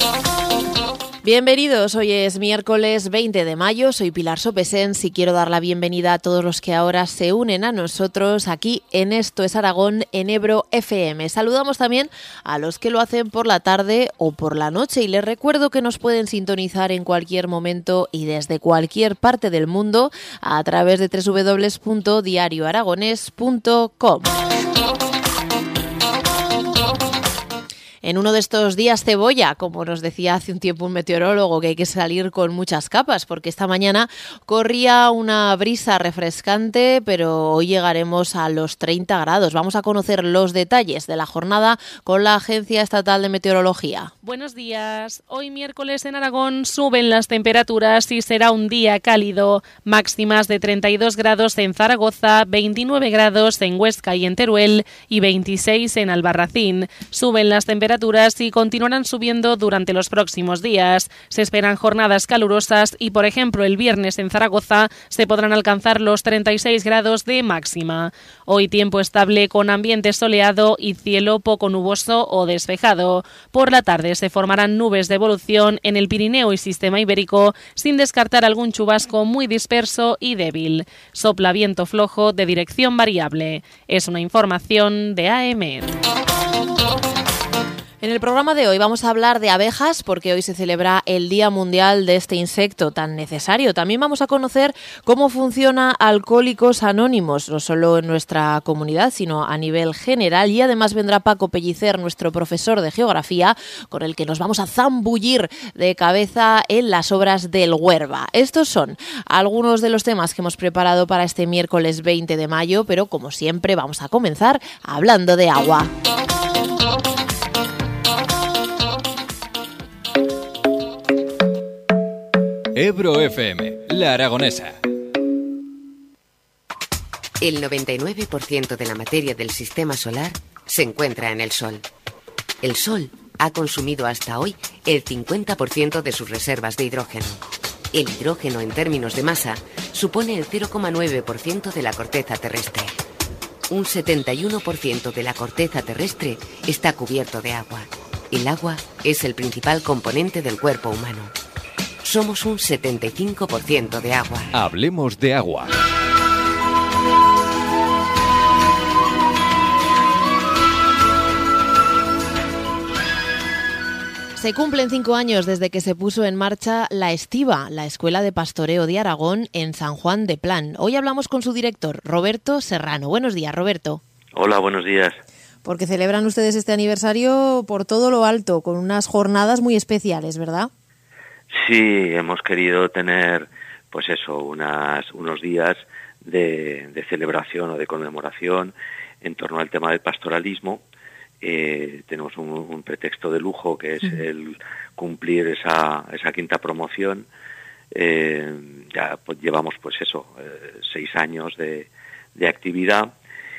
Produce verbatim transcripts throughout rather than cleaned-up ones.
Bienvenidos, hoy es miércoles veinte de mayo, soy Pilar Sopesens y quiero dar la bienvenida a todos los que ahora se unen a nosotros aquí en Esto es Aragón en Ebro F M. Saludamos también a los que lo hacen por la tarde o por la noche y les recuerdo que nos pueden sintonizar en cualquier momento y desde cualquier parte del mundo a través de doble u doble u doble u punto diario aragonés punto com. En uno de estos días cebolla, como nos decía hace un tiempo un meteorólogo, que hay que salir con muchas capas, porque esta mañana corría una brisa refrescante, pero hoy llegaremos a los treinta grados. Vamos a conocer los detalles de la jornada con la Agencia Estatal de Meteorología. Buenos días. Hoy miércoles en Aragón suben las temperaturas y será un día cálido. Máximas de treinta y dos grados en Zaragoza, veintinueve grados en Huesca y en Teruel y veintiséis en Albarracín. Suben las temperaturas y continuarán subiendo durante los próximos días. Se esperan jornadas calurosas y, por ejemplo, el viernes en Zaragoza se podrán alcanzar los treinta y seis grados de máxima. Hoy tiempo estable con ambiente soleado y cielo poco nuboso o despejado. Por la tarde se formarán nubes de evolución en el Pirineo y Sistema Ibérico, sin descartar algún chubasco muy disperso y débil. Sopla viento flojo de dirección variable. Es una información de A M. En el programa de hoy vamos a hablar de abejas porque hoy se celebra el Día Mundial de este insecto tan necesario. También vamos a conocer cómo funciona Alcohólicos Anónimos, no solo en nuestra comunidad, sino a nivel general. Y además vendrá Paco Pellicer, nuestro profesor de geografía, con el que nos vamos a zambullir de cabeza en las obras del Huerva. Estos son algunos de los temas que hemos preparado para este miércoles veinte de mayo, pero como siempre vamos a comenzar hablando de agua. Ebro F M, La Aragonesa. El noventa y nueve por ciento de la materia del sistema solar se encuentra en el Sol. El Sol ha consumido hasta hoy el cincuenta por ciento de sus reservas de hidrógeno. El hidrógeno, en términos de masa, supone el cero coma nueve por ciento de la corteza terrestre. Un setenta y uno por ciento de la corteza terrestre está cubierto de agua. El agua es el principal componente del cuerpo humano. Somos un setenta y cinco por ciento de agua. Hablemos de agua. Se cumplen cinco años desde que se puso en marcha La Estiba, la Escuela de Pastoreo de Aragón en San Juan de Plan. Hoy hablamos con su director, Roberto Serrano. Buenos días, Roberto. Hola, buenos días. Porque celebran ustedes este aniversario por todo lo alto, con unas jornadas muy especiales, ¿verdad? Sí, hemos querido tener, pues eso, unas, unos días de, de celebración o de conmemoración en torno al tema del pastoralismo. Eh, tenemos un, un pretexto de lujo que es uh-huh. el cumplir esa, esa quinta promoción. Eh, ya pues, llevamos, pues eso, eh, seis años de, de actividad,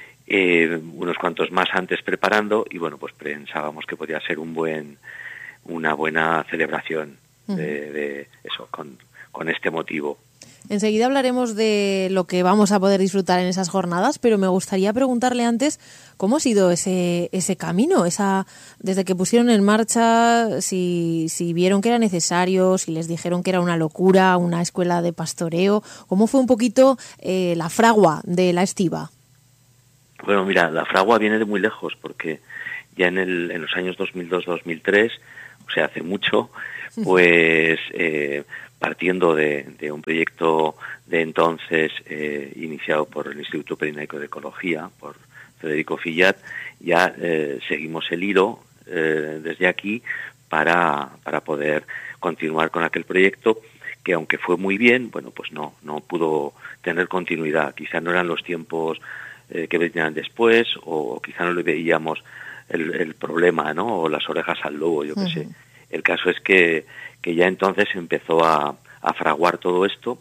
eh, unos cuantos más antes preparando y bueno, pues pensábamos que podía ser un buen, una buena celebración. De, de eso, con, con este motivo. Enseguida hablaremos de lo que vamos a poder disfrutar en esas jornadas, pero me gustaría preguntarle antes cómo ha sido ese ese camino, esa desde que pusieron en marcha, si, si vieron que era necesario, si les dijeron que era una locura, una escuela de pastoreo, cómo fue un poquito eh, la fragua de La Estiba. Bueno, mira, la fragua viene de muy lejos, porque ya en, el, en los años dos mil dos dos mil tres, o sea, hace mucho, pues eh, partiendo de, de un proyecto de entonces eh, iniciado por el Instituto Pirenaico de Ecología, por Federico Fillat, ya eh, seguimos el hilo eh, desde aquí para, para poder continuar con aquel proyecto que, aunque fue muy bien, bueno, pues no, no pudo tener continuidad. Quizá no eran los tiempos eh, que venían después, o quizá no le veíamos el, el problema, ¿no? O las orejas al lobo, yo qué uh-huh. sé. El caso es que, que ya entonces empezó a, a fraguar todo esto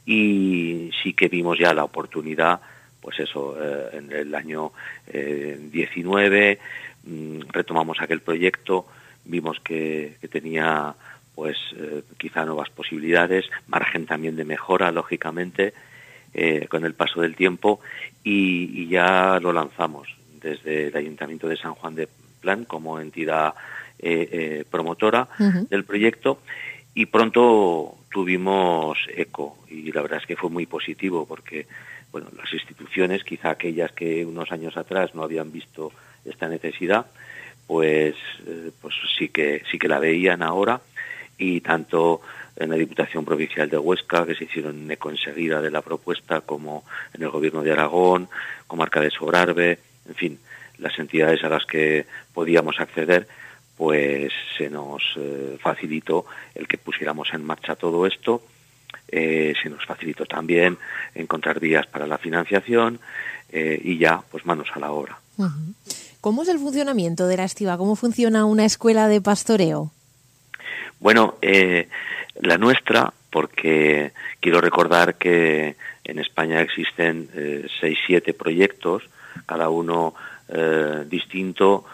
y sí que vimos ya la oportunidad, pues eso, eh, en el año eh, diecinueve mmm, retomamos aquel proyecto, vimos que, que tenía pues eh, quizá nuevas posibilidades, margen también de mejora, lógicamente, eh, con el paso del tiempo y, y ya lo lanzamos desde el Ayuntamiento de San Juan de Plan como entidad eh, eh, promotora uh-huh. del proyecto, y pronto tuvimos eco, y la verdad es que fue muy positivo porque, bueno, las instituciones, quizá aquellas que unos años atrás no habían visto esta necesidad, pues, eh, pues sí que sí que la veían ahora, y tanto en la Diputación Provincial de Huesca, que se hicieron eco enseguida de la propuesta, como en el Gobierno de Aragón, Comarca de Sobrarbe, en fin, las entidades a las que podíamos acceder, pues se nos eh, facilitó el que pusiéramos en marcha todo esto. Eh, se nos facilitó también encontrar vías para la financiación, eh, y ya, pues manos a la obra. Uh-huh. ¿Cómo es el funcionamiento de la estiba? ¿Cómo funciona una escuela de pastoreo? Bueno, eh, la nuestra, porque quiero recordar que en España existen eh, seis, siete proyectos, cada uno eh, distinto,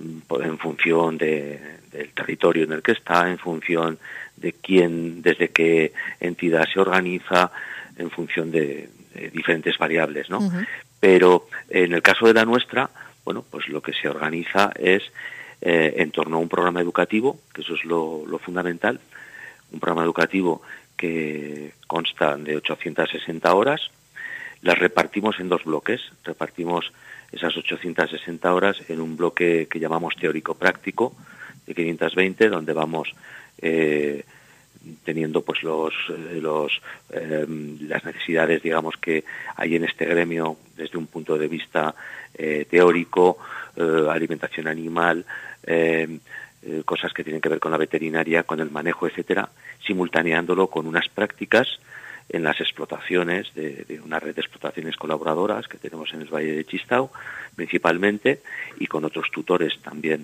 en función de, del territorio en el que está, en función de quién, desde qué entidad se organiza, en función de, de diferentes variables, ¿no? Uh-huh. Pero en el caso de la nuestra, bueno, pues lo que se organiza es eh, en torno a un programa educativo, que eso es lo, lo fundamental, un programa educativo que consta de ochocientas sesenta horas. Las repartimos en dos bloques, repartimos esas ochocientas sesenta horas en un bloque que llamamos teórico-práctico de quinientas veinte, donde vamos eh, teniendo pues los, los eh, las necesidades, digamos, que hay en este gremio desde un punto de vista eh, teórico, eh, alimentación animal, eh, eh, cosas que tienen que ver con la veterinaria, con el manejo, etcétera, simultaneándolo con unas prácticas en las explotaciones de, de una red de explotaciones colaboradoras que tenemos en el Valle de Chistau, principalmente, y con otros tutores también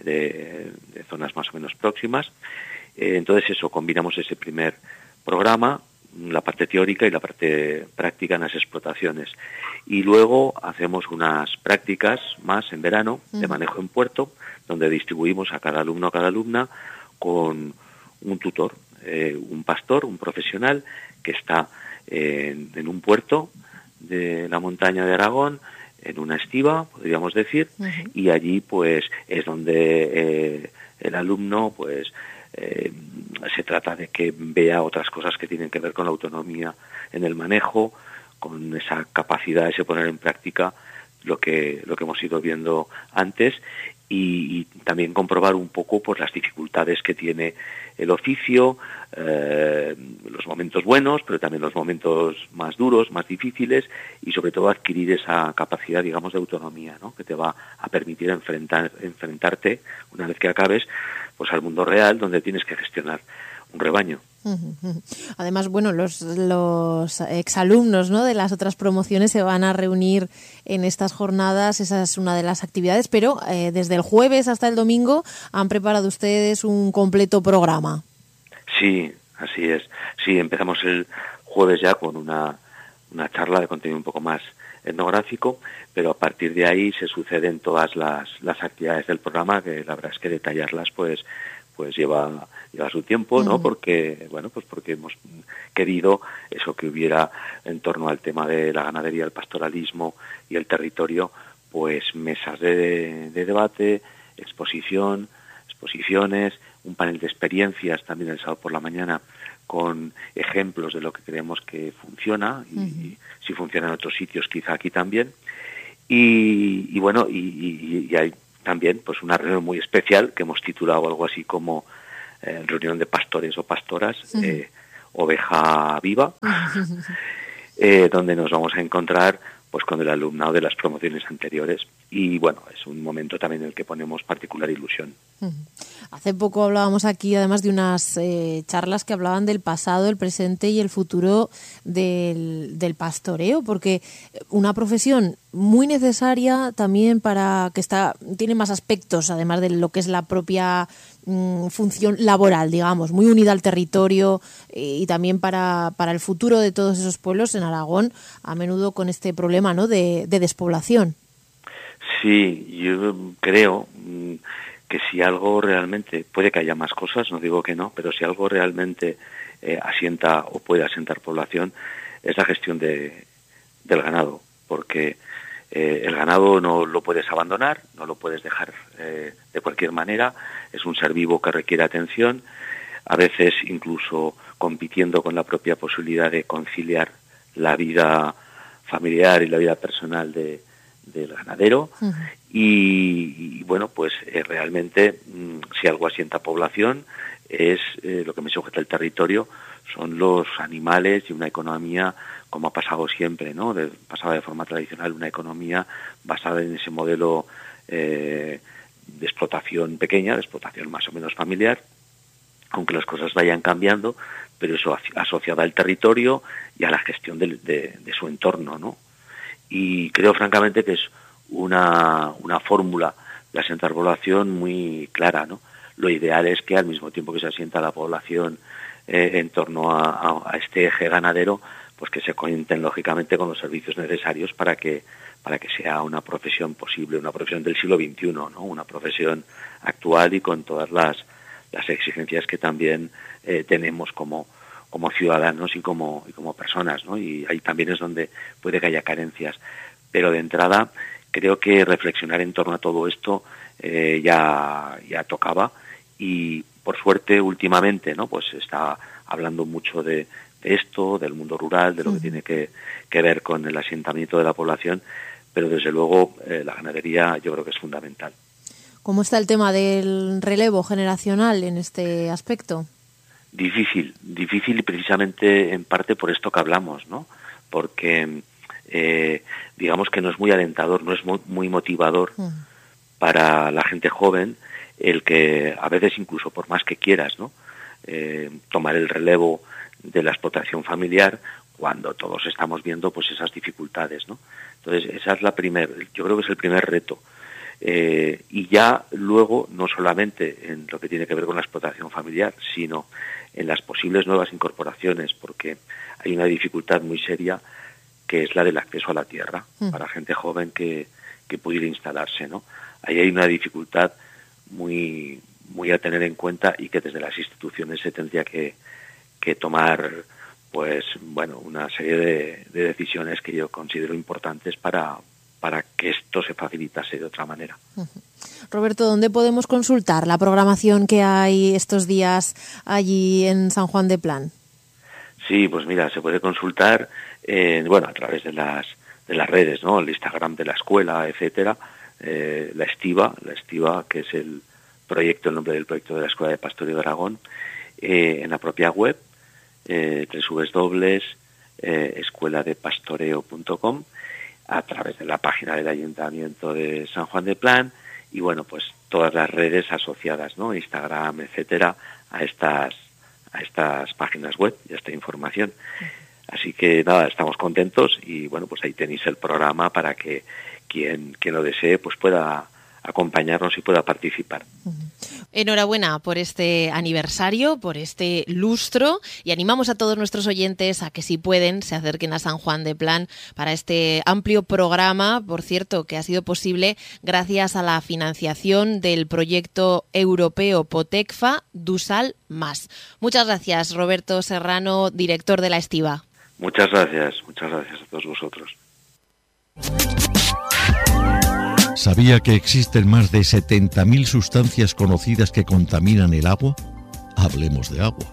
de, de zonas más o menos próximas. Eh, entonces eso, combinamos ese primer programa, la parte teórica y la parte práctica en las explotaciones. Y luego hacemos unas prácticas más en verano de manejo en puerto, donde distribuimos a cada alumno, a cada alumna, con un tutor, eh, un pastor, un profesional, que está en, en un puerto de la montaña de Aragón, en una estiba, podríamos decir, uh-huh. y allí pues es donde eh, el alumno pues eh, se trata de que vea otras cosas que tienen que ver con la autonomía en el manejo, con esa capacidad de se poner en práctica lo que lo que hemos ido viendo antes, y, y también comprobar un poco pues las dificultades que tiene el oficio, eh, los momentos buenos, pero también los momentos más duros, más difíciles, y sobre todo adquirir esa capacidad, digamos, de autonomía, ¿no?, que te va a permitir enfrentar, enfrentarte, una vez que acabes, pues al mundo real, donde tienes que gestionar un rebaño. Además, bueno, los, los exalumnos, ¿no?, de las otras promociones se van a reunir en estas jornadas, esa es una de las actividades, pero eh, desde el jueves hasta el domingo han preparado ustedes un completo programa. Sí, así es. Sí, empezamos el jueves ya con una, una charla de contenido un poco más etnográfico, pero a partir de ahí se suceden todas las, las actividades del programa, que la verdad es que detallarlas pues pues lleva lleva su tiempo, ¿no? Uh-huh. Porque bueno, pues porque hemos querido eso, que hubiera en torno al tema de la ganadería, el pastoralismo y el territorio, pues mesas de, de debate, exposición, exposiciones, un panel de experiencias también el sábado por la mañana con ejemplos de lo que creemos que funciona y, uh-huh. y si funciona en otros sitios, quizá aquí también. Y, y bueno, y, y, y hay también pues una reunión muy especial que hemos titulado algo así como eh, reunión de pastores o pastoras, uh-huh. eh, oveja viva, uh-huh. eh, donde nos vamos a encontrar pues con el alumnado de las promociones anteriores, y bueno, es un momento también en el que ponemos particular ilusión. Uh-huh. Hace poco hablábamos aquí además de unas eh, charlas que hablaban del pasado, el presente y el futuro del, del pastoreo, porque una profesión muy necesaria también para que está tiene más aspectos, además de lo que es la propia mm, función laboral, digamos, muy unida al territorio, eh, y también para, para el futuro de todos esos pueblos en Aragón, a menudo con este problema, ¿no?, de, de despoblación. Sí, yo creo que si algo realmente, puede que haya más cosas, no digo que no, pero si algo realmente eh, asienta o puede asentar población, es la gestión de, del ganado, porque Eh, el ganado no lo puedes abandonar, no lo puedes dejar eh, de cualquier manera, es un ser vivo que requiere atención, a veces incluso compitiendo con la propia posibilidad de conciliar la vida familiar y la vida personal de, del ganadero. Uh-huh. y, y bueno, pues eh, realmente mmm, si algo asienta población es eh, lo que me sujeta el territorio, son los animales y una economía como ha pasado siempre, ¿no? De, pasaba de forma tradicional una economía basada en ese modelo eh, de explotación pequeña, de explotación más o menos familiar, aunque las cosas vayan cambiando, pero eso asociada al territorio y a la gestión de, de, de su entorno, ¿no? Y creo francamente que es una, una fórmula de asentar población muy clara, ¿no? Lo ideal es que al mismo tiempo que se asienta la población eh, en torno a, a, a este eje ganadero, pues que se cuenten lógicamente con los servicios necesarios para que para que sea una profesión posible, una profesión del siglo veintiuno, ¿no? Una profesión actual y con todas las las exigencias que también eh, tenemos como como ciudadanos y como y como personas, ¿no? Y ahí también es donde puede que haya carencias. Pero de entrada creo que reflexionar en torno a todo esto eh, ya ya tocaba, y por suerte últimamente, ¿no? Pues se está hablando mucho de, de esto, del mundo rural, de lo que tiene que, que ver con el asentamiento de la población, pero desde luego eh, la ganadería yo creo que es fundamental. ¿Cómo está el tema del relevo generacional en este aspecto? Difícil, difícil y precisamente en parte por esto que hablamos, ¿no? Porque eh, digamos que no es muy alentador, no es muy motivador uh-huh. para la gente joven el que a veces incluso por más que quieras, ¿no? Eh, tomar el relevo de la explotación familiar cuando todos estamos viendo pues esas dificultades, ¿no? Entonces esa es la primer, yo creo que es el primer reto. Eh, y ya luego, no solamente en lo que tiene que ver con la explotación familiar, sino en las posibles nuevas incorporaciones, porque hay una dificultad muy seria que es la del acceso a la tierra mm. para gente joven que, que pudiera instalarse, ¿no? Ahí hay una dificultad muy, muy a tener en cuenta y que desde las instituciones se tendría que, que tomar, pues, bueno, una serie de, de decisiones que yo considero importantes para para que esto se facilitase de otra manera. Uh-huh. Roberto, ¿dónde podemos consultar la programación que hay estos días allí en San Juan de Plan? Sí, pues mira, se puede consultar eh, bueno, a través de las de las redes, ¿no? El Instagram de la escuela, etcétera, eh, la Estiva, la Estiva, que es el proyecto, el nombre del proyecto de la Escuela de Pastoreo de Aragón, eh, en la propia web, eh, doble u doble u doble u punto escuela de pastoreo punto com, a través de la página del Ayuntamiento de San Juan de Plan y bueno, pues todas las redes asociadas, ¿no? Instagram, etcétera, a estas a estas páginas web y a esta información. Así que nada, estamos contentos y bueno, pues ahí tenéis el programa para que quien quien lo desee pues pueda acompañarnos y pueda participar. Enhorabuena por este aniversario, por este lustro, y animamos a todos nuestros oyentes a que si pueden se acerquen a San Juan de Plan para este amplio programa, por cierto, que ha sido posible gracias a la financiación del proyecto europeo Potecfa Dusal Más. Muchas gracias, Roberto Serrano, director de la Estiva. Muchas gracias, muchas gracias a todos vosotros. ¿Sabía que existen más de setenta mil sustancias conocidas que contaminan el agua? Hablemos de agua.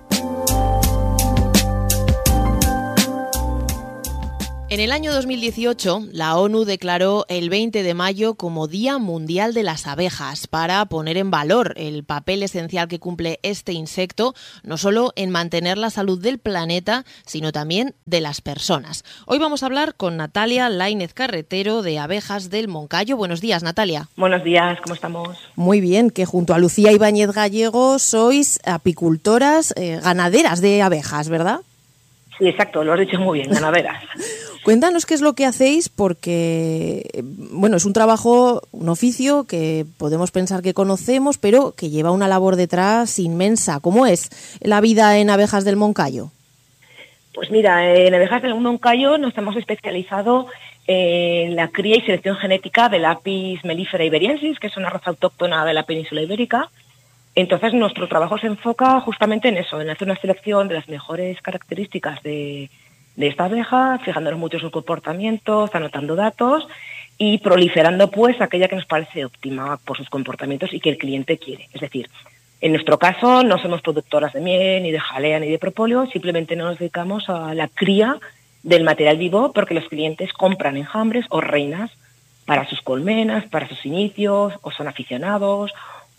En el año dos mil dieciocho, la ONU declaró el veinte de mayo como Día Mundial de las Abejas para poner en valor el papel esencial que cumple este insecto, no solo en mantener la salud del planeta, sino también de las personas. Hoy vamos a hablar con Natalia Laínez Carretero de Abejas del Moncayo. Buenos días, Natalia. Buenos días, ¿cómo estamos? Muy bien, que junto a Lucía Ibáñez Gallego sois apicultoras, eh, ganaderas de abejas, ¿verdad? Sí, exacto, lo has dicho muy bien, ganaderas. Cuéntanos qué es lo que hacéis, porque bueno, es un trabajo, un oficio que podemos pensar que conocemos, pero que lleva una labor detrás inmensa. ¿Cómo es la vida en Abejas del Moncayo? Pues mira, en Abejas del Moncayo nos hemos especializado en la cría y selección genética del Apis mellifera iberiensis, que es una raza autóctona de la península ibérica. Entonces nuestro trabajo se enfoca justamente en eso, en hacer una selección de las mejores características de, de esta abeja, fijándonos mucho en sus comportamientos, anotando datos y proliferando pues aquella que nos parece óptima por sus comportamientos y que el cliente quiere. Es decir, en nuestro caso no somos productoras de miel, ni de jalea, ni de propóleo, simplemente nos dedicamos a la cría del material vivo porque los clientes compran enjambres o reinas para sus colmenas, para sus inicios, o son aficionados,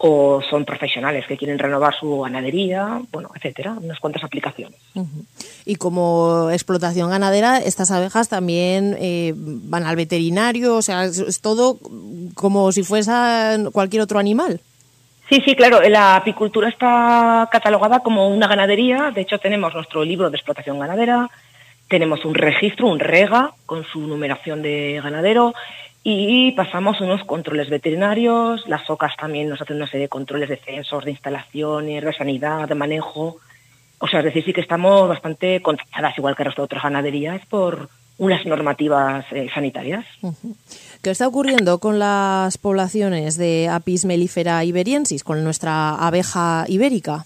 o son profesionales que quieren renovar su ganadería, bueno, etcétera, unas cuantas aplicaciones. Uh-huh. Y como explotación ganadera, estas abejas también eh, van al veterinario, o sea, es, es todo como si fuese cualquier otro animal. Sí, sí, claro, la apicultura está catalogada como una ganadería, de hecho tenemos nuestro libro de explotación ganadera, tenemos un registro, un REGA, con su numeración de ganadero, y pasamos unos controles veterinarios. Las OCAs también nos hacen una serie de controles de censos, de instalaciones, de sanidad, de manejo. O sea, es decir, sí que estamos bastante controladas, igual que el resto de otras ganaderías, por unas normativas eh, sanitarias. Uh-huh. ¿Qué está ocurriendo con las poblaciones de Apis mellifera iberiensis, con nuestra abeja ibérica?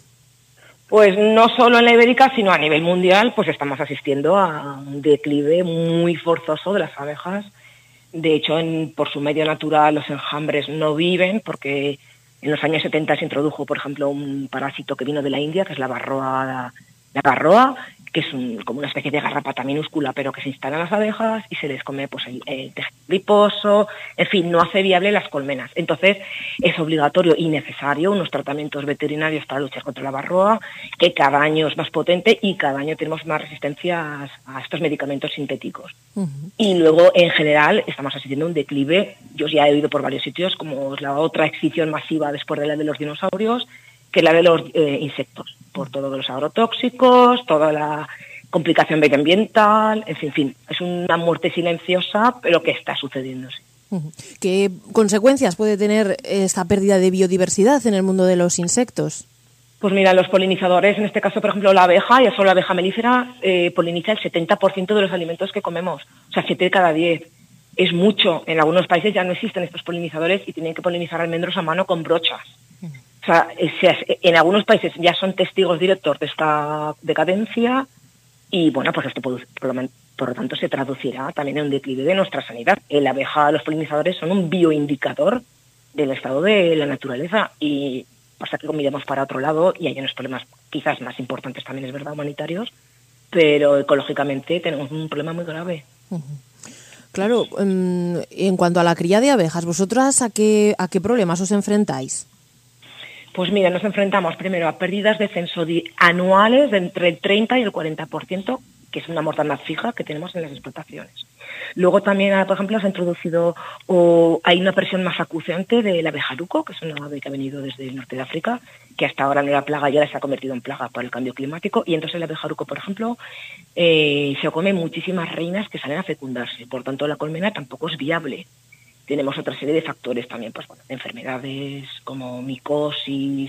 Pues no solo en la ibérica, sino a nivel mundial, pues estamos asistiendo a un declive muy forzoso de las abejas. De hecho, en, por su medio natural los enjambres no viven, porque en los años setenta se introdujo, por ejemplo, un parásito que vino de la India, que es la varroa, la, la varroa, que es un, como una especie de garrapata minúscula, pero que se instala en las abejas y se les come pues el, el tejido adiposo, en fin, no hace viable las colmenas. Entonces, es obligatorio y necesario unos tratamientos veterinarios para luchar contra la varroa, que cada año es más potente y cada año tenemos más resistencias a estos medicamentos sintéticos. Uh-huh. Y luego, en general, estamos asistiendo a un declive. Yo ya he oído por varios sitios, como es la otra extinción masiva después de la de los dinosaurios, que es la de los eh, insectos, por todos los agrotóxicos, toda la complicación medioambiental, en fin, en fin, es una muerte silenciosa, pero que está sucediendo. Sí. ¿Qué consecuencias puede tener esta pérdida de biodiversidad en el mundo de los insectos? Pues mira, los polinizadores, en este caso, por ejemplo, la abeja, ya solo la abeja melífera, eh, poliniza el setenta por ciento de los alimentos que comemos, o sea, siete de cada diez. Es mucho. En algunos países ya no existen estos polinizadores y tienen que polinizar almendros a mano con brochas. O sea, en algunos países ya son testigos directos de esta decadencia y, bueno, pues esto por, por lo tanto se traducirá también en un declive de nuestra sanidad. La abeja, los polinizadores son un bioindicador del estado de la naturaleza y pasa que miremos para otro lado y hay unos problemas quizás más importantes también, es verdad, humanitarios, pero ecológicamente tenemos un problema muy grave. Uh-huh. Claro, en cuanto a la cría de abejas, ¿vosotras a qué, a qué problemas os enfrentáis? Pues mira, nos enfrentamos primero a pérdidas de censo anuales de entre el treinta y el cuarenta por ciento, que es una mortandad fija que tenemos en las explotaciones. Luego también, por ejemplo, se ha introducido, o hay una presión más acuciante del abejaruco, que es una ave que ha venido desde el norte de África, que hasta ahora no era plaga y ahora se ha convertido en plaga por el cambio climático. Y entonces el abejaruco, por ejemplo, eh, se come muchísimas reinas que salen a fecundarse. Por tanto, la colmena tampoco es viable. Tenemos otra serie de factores también, pues bueno, enfermedades como micosis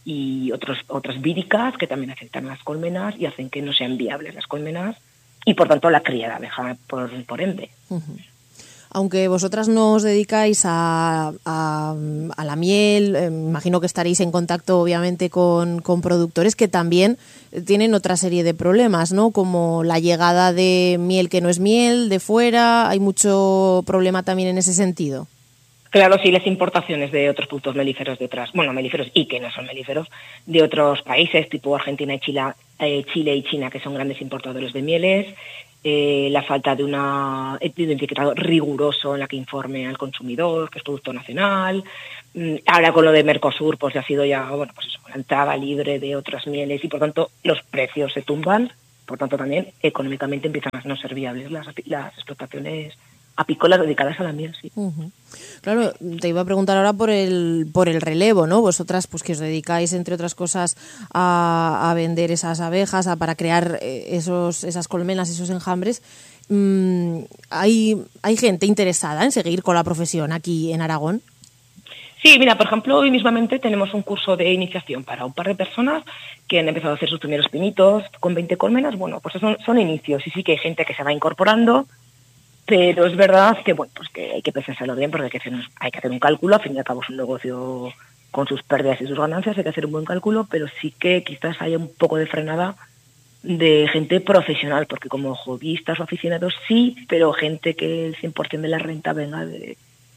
y otros, otras víricas que también afectan a las colmenas y hacen que no sean viables las colmenas y por tanto la cría de abeja por, por ende. Uh-huh. Aunque vosotras no os dedicáis a, a, a la miel, eh, imagino que estaréis en contacto obviamente con, con productores que también tienen otra serie de problemas, ¿no? Como la llegada de miel que no es miel, de fuera, hay mucho problema también en ese sentido. Claro, sí, las importaciones de otros productos melíferos de otras, bueno, melíferos y que no son melíferos, de otros países, tipo Argentina y Chile, eh, Chile y China, que son grandes importadores de mieles, eh, la falta de, una, de un etiquetado riguroso en la que informe al consumidor que es producto nacional. Ahora con lo de Mercosur, pues ya ha sido ya, bueno, pues eso, la entrada libre de otras mieles y por tanto los precios se tumban, por tanto también económicamente empiezan a no ser viables las, las explotaciones apícolas dedicadas a la miel, sí. Uh-huh. Claro, te iba a preguntar ahora por el por el relevo, ¿no? Vosotras, pues que os dedicáis, entre otras cosas, a, a vender esas abejas, a, para crear esos esas colmenas, esos enjambres. Mm, ¿hay, ¿Hay gente interesada en seguir con la profesión aquí en Aragón? Sí, mira, por ejemplo, hoy mismamente tenemos un curso de iniciación para un par de personas que han empezado a hacer sus primeros pinitos con veinte colmenas. Bueno, pues son, son inicios y sí que hay gente que se va incorporando. Pero es verdad que bueno, pues que hay que pensárselo bien porque hay que, hacer un, hay que hacer un cálculo, al fin y al cabo es un negocio con sus pérdidas y sus ganancias, hay que hacer un buen cálculo, pero sí que quizás haya un poco de frenada de gente profesional, porque como hobbyistas o aficionados sí, pero gente que el cien por ciento de la renta venga de,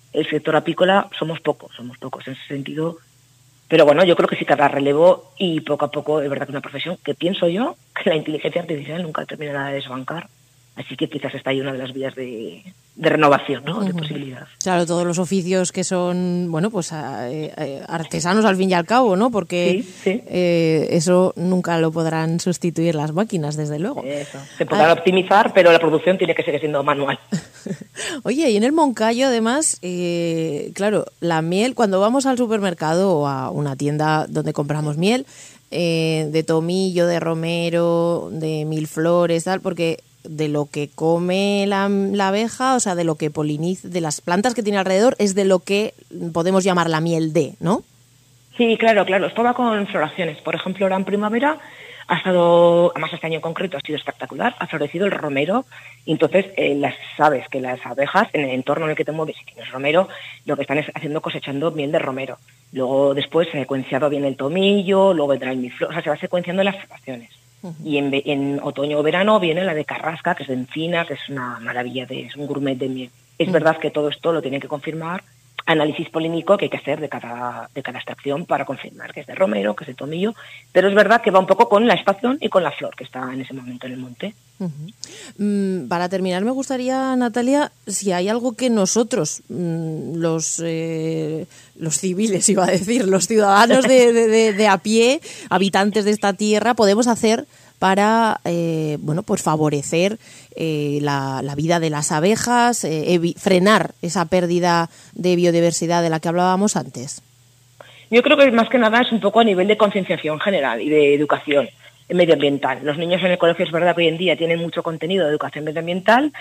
el sector apícola somos pocos, somos pocos en ese sentido. Pero bueno, yo creo que sí que habrá relevo y poco a poco es verdad que es una profesión que pienso yo que la inteligencia artificial nunca terminará de desbancar. Así que quizás está ahí una de las vías de, de renovación, ¿no? Uh-huh. De posibilidad. Claro, todos los oficios que son, bueno, pues eh, artesanos al fin y al cabo, ¿no? Porque sí, sí. Eh, eso nunca lo podrán sustituir las máquinas, desde luego. Eso. Se podrá ah. optimizar, pero la producción tiene que seguir siendo manual. Oye, y en el Moncayo, además, eh, claro, la miel, cuando vamos al supermercado o a una tienda donde compramos miel, eh, de tomillo, de romero, de mil flores, tal, porque de lo que come la, la abeja, o sea, de lo que poliniza, de las plantas que tiene alrededor, es de lo que podemos llamar la miel de, ¿no? Sí, claro, claro. Esto va con floraciones. Por ejemplo, ahora en primavera ha estado, además este año en concreto ha sido espectacular, ha florecido el romero, y entonces eh, las sabes que las abejas, en el entorno en el que te mueves, si tienes romero, lo que están es haciendo cosechando miel de romero. Luego después se ha secuenciado bien el tomillo, luego vendrá el miflor, o sea, se va secuenciando las floraciones. Uh-huh. Y en, en otoño o verano viene la de carrasca, que es de encina, que es una maravilla, de, es un gourmet de miel. Es uh-huh. verdad que todo esto lo tiene que confirmar análisis polínico que hay que hacer de cada, de cada extracción para confirmar que es de romero, que es de tomillo, pero es verdad que va un poco con la estación y con la flor que está en ese momento en el monte. Uh-huh. Mm, para terminar, me gustaría, Natalia, si hay algo que nosotros, mm, los eh, los civiles, iba a decir, los ciudadanos de, de, de, de a pie, habitantes de esta tierra, podemos hacer para eh, bueno, pues favorecer eh, la, la vida de las abejas, eh, evi- frenar esa pérdida de biodiversidad de la que hablábamos antes. Yo creo que más que nada es un poco a nivel de concienciación general y de educación medioambiental. Los niños en el colegio es verdad que hoy en día tienen mucho contenido de educación medioambiental,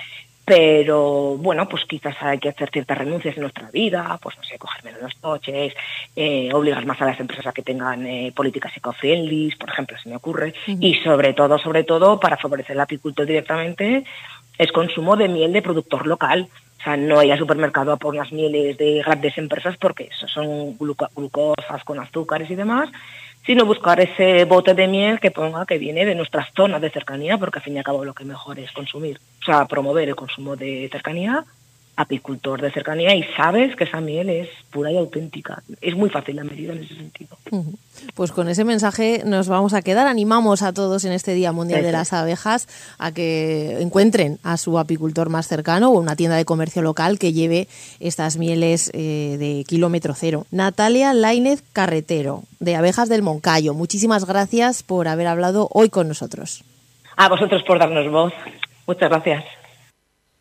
pero bueno, pues quizás hay que hacer ciertas renuncias en nuestra vida, pues no sé, coger menos los coches, eh, obligar más a las empresas a que tengan eh, políticas eco-friendly, por ejemplo, se me ocurre, uh-huh. y sobre todo, sobre todo, para favorecer el apicultor directamente, es consumo de miel de productor local. O sea, no ir al supermercado a por las mieles de grandes empresas porque eso son gluco- glucosas con azúcares y demás, sino buscar ese bote de miel que ponga que viene de nuestras zonas de cercanía, porque al fin y al cabo lo que mejor es consumir, o sea, promover el consumo de cercanía, apicultor de cercanía, y sabes que esa miel es pura y auténtica. Es muy fácil la medida en ese sentido. Pues con ese mensaje nos vamos a quedar. Animamos a todos en este Día Mundial de las Abejas a que encuentren a su apicultor más cercano o una tienda de comercio local que lleve estas mieles eh, de kilómetro cero. Natalia Laínez Carretero, de Abejas del Moncayo, muchísimas gracias por haber hablado hoy con nosotros. A vosotros por darnos voz. Muchas gracias.